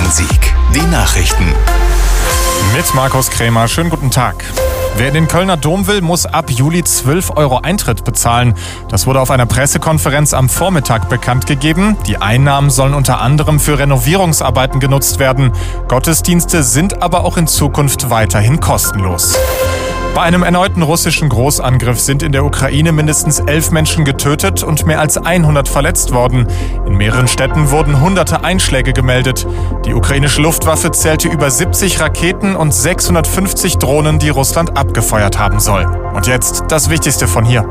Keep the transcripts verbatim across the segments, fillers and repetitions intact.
Bonn-Rhein-Sieg. Die Nachrichten. Mit Markus Krämer. Schönen guten Tag. Wer in den Kölner Dom will, muss ab Juli zwölf Euro Eintritt bezahlen. Das wurde auf einer Pressekonferenz am Vormittag bekannt gegeben. Die Einnahmen sollen unter anderem für Renovierungsarbeiten genutzt werden. Gottesdienste sind aber auch in Zukunft weiterhin kostenlos. Bei einem erneuten russischen Großangriff sind in der Ukraine mindestens elf Menschen getötet und mehr als hundert verletzt worden. In mehreren Städten wurden hunderte Einschläge gemeldet. Die ukrainische Luftwaffe zählte über siebzig Raketen und sechshundertfünfzig Drohnen, die Russland abgefeuert haben soll. Und jetzt das Wichtigste von hier.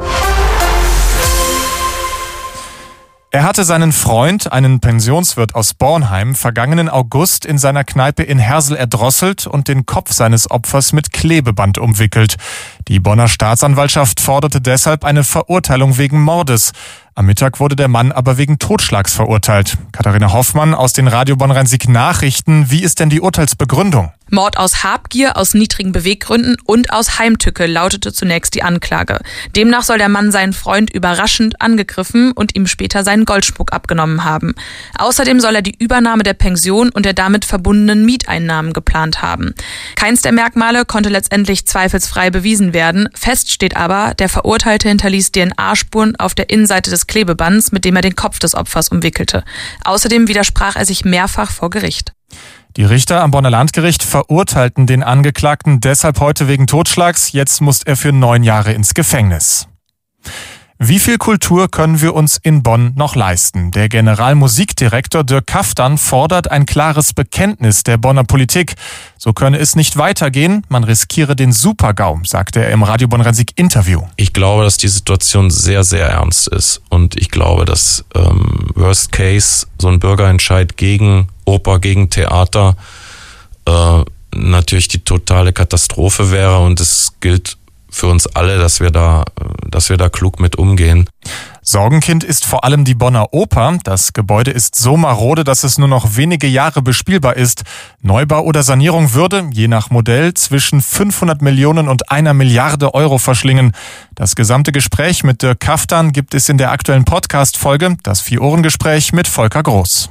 Er hatte seinen Freund, einen Pensionswirt aus Bornheim, vergangenen August in seiner Kneipe in Hersel erdrosselt und den Kopf seines Opfers mit Klebeband umwickelt. Die Bonner Staatsanwaltschaft forderte deshalb eine Verurteilung wegen Mordes. Am Mittag wurde der Mann aber wegen Totschlags verurteilt. Katharina Hoffmann aus den Radio Bonn-Rhein-Sieg Nachrichten. Wie ist denn die Urteilsbegründung? Mord aus Habgier, aus niedrigen Beweggründen und aus Heimtücke lautete zunächst die Anklage. Demnach soll der Mann seinen Freund überraschend angegriffen und ihm später seinen Goldschmuck abgenommen haben. Außerdem soll er die Übernahme der Pension und der damit verbundenen Mieteinnahmen geplant haben. Keins der Merkmale konnte letztendlich zweifelsfrei bewiesen werden. Fest steht aber, der Verurteilte hinterließ D N A-Spuren auf der Innenseite des Klebebands, mit dem er den Kopf des Opfers umwickelte. Außerdem widersprach er sich mehrfach vor Gericht. Die Richter am Bonner Landgericht verurteilten den Angeklagten deshalb heute wegen Totschlags. Jetzt muss er für neun Jahre ins Gefängnis. Wie viel Kultur können wir uns in Bonn noch leisten? Der Generalmusikdirektor Dirk Kaftan fordert ein klares Bekenntnis der Bonner Politik. So könne es nicht weitergehen, man riskiere den Super-GAU, sagte er im Radio Bonn-Rhein-Sieg Interview. Ich glaube, dass die Situation sehr, sehr ernst ist und ich glaube, dass ähm, Worst Case so ein Bürgerentscheid gegen Oper, gegen Theater äh, natürlich die totale Katastrophe wäre und es gilt für uns alle, dass wir da, dass wir da klug mit umgehen. Sorgenkind ist vor allem die Bonner Oper. Das Gebäude ist so marode, dass es nur noch wenige Jahre bespielbar ist. Neubau oder Sanierung würde, je nach Modell, zwischen fünfhundert Millionen und einer Milliarde Euro verschlingen. Das gesamte Gespräch mit Dirk Kaftan gibt es in der aktuellen Podcast-Folge, das Vier-Ohren-Gespräch mit Volker Groß.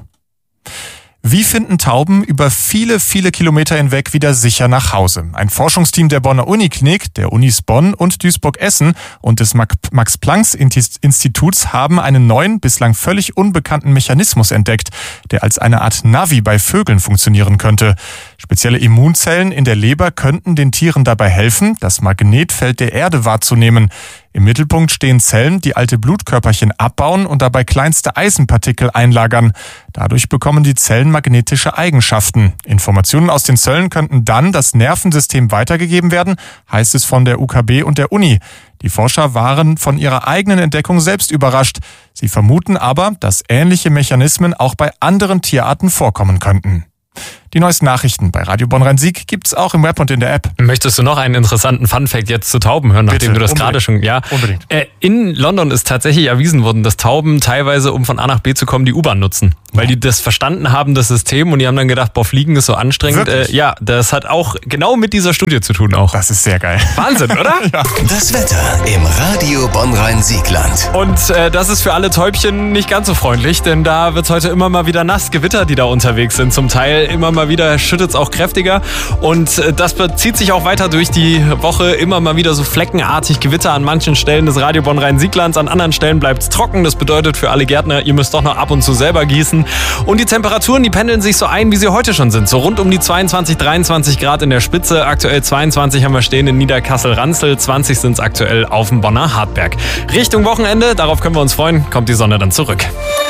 Wie finden Tauben über viele, viele Kilometer hinweg wieder sicher nach Hause? Ein Forschungsteam der Bonner Uniklinik, der Unis Bonn und Duisburg-Essen und des Max-Planck-Instituts haben einen neuen, bislang völlig unbekannten Mechanismus entdeckt, der als eine Art Navi bei Vögeln funktionieren könnte. Spezielle Immunzellen in der Leber könnten den Tieren dabei helfen, das Magnetfeld der Erde wahrzunehmen. Im Mittelpunkt stehen Zellen, die alte Blutkörperchen abbauen und dabei kleinste Eisenpartikel einlagern. Dadurch bekommen die Zellen magnetische Eigenschaften. Informationen aus den Zellen könnten dann das Nervensystem weitergegeben werden, heißt es von der U K B und der Uni. Die Forscher waren von ihrer eigenen Entdeckung selbst überrascht. Sie vermuten aber, dass ähnliche Mechanismen auch bei anderen Tierarten vorkommen könnten. Die neuesten Nachrichten bei Radio Bonn-Rhein-Sieg gibt's auch im Web und in der App. Möchtest du noch einen interessanten Funfact jetzt zu Tauben hören, nachdem Bitte, du das unbedingt. gerade schon... Ja, Unbedingt. Äh, in London ist tatsächlich erwiesen worden, dass Tauben teilweise, um von A nach B zu kommen, die U-Bahn nutzen. Weil die das verstanden haben, das System, und die haben dann gedacht, boah, Fliegen ist so anstrengend. Äh, ja, das hat auch genau mit dieser Studie zu tun auch. Das ist sehr geil. Wahnsinn, oder? Ja. Das Wetter im Radio Bonn-Rhein-Siegland. Und äh, das ist für alle Täubchen nicht ganz so freundlich, denn da wird's heute immer mal wieder nass. Gewitter, die da unterwegs sind. Zum Teil immer mal wieder schüttet's auch kräftiger. Und äh, das bezieht sich auch weiter durch die Woche. Immer mal wieder so fleckenartig Gewitter an manchen Stellen des Radio Bonn-Rhein-Sieglands. An anderen Stellen bleibt's trocken. Das bedeutet für alle Gärtner, ihr müsst doch noch ab und zu selber gießen. Und die Temperaturen, die pendeln sich so ein, wie sie heute schon sind. So rund um die zweiundzwanzig, dreiundzwanzig Grad in der Spitze. Aktuell zweiundzwanzig haben wir stehen in Niederkassel-Ranzel. zwanzig sind es aktuell auf dem Bonner Hartberg. Richtung Wochenende, darauf können wir uns freuen, kommt die Sonne dann zurück.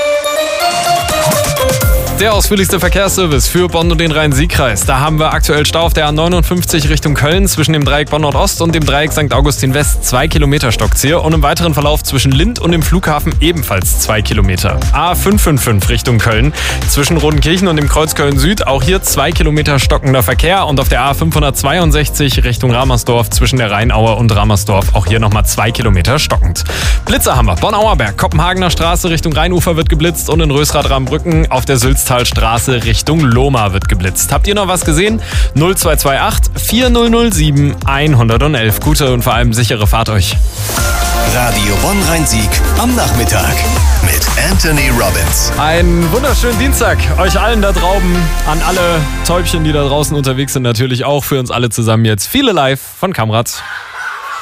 Der ausführlichste Verkehrsservice für Bonn und den Rhein-Sieg-Kreis. Da haben wir aktuell Stau auf der A neunundfünfzig Richtung Köln zwischen dem Dreieck Bonn-Nordost und dem Dreieck Sankt Augustin-West. Zwei Kilometer Stockzier und im weiteren Verlauf zwischen Lindt und dem Flughafen ebenfalls zwei Kilometer. A fünfhundertfünfundfünfzig Richtung Köln zwischen Rodenkirchen und dem Kreuz Köln-Süd. Auch hier zwei Kilometer stockender Verkehr und auf der A fünfhundertzweiundsechzig Richtung Ramersdorf zwischen der Rheinaue und Ramersdorf. Auch hier nochmal zwei Kilometer stockend. Blitzer haben wir. Bonn-Auerberg, Kopenhagener Straße Richtung Rheinufer wird geblitzt und in Rösrath-Rambrücken auf der Sülztalstraße Richtung Lohmar wird geblitzt. Habt ihr noch was gesehen? null zwei zwei acht, vier null null sieben, eins null eins. Gute und vor allem sichere Fahrt euch. Radio Bonn-Rhein-Sieg am Nachmittag mit Anthony Robbins. Einen wunderschönen Dienstag euch allen da draußen, an alle Täubchen, die da draußen unterwegs sind, natürlich auch für uns alle zusammen jetzt. Viele live von Kamrat.